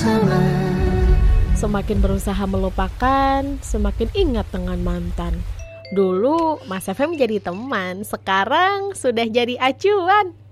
bersama. Semakin berusaha melupakan, semakin ingat dengan mantan. Dulu Mas FM jadi teman, sekarang sudah jadi acuan.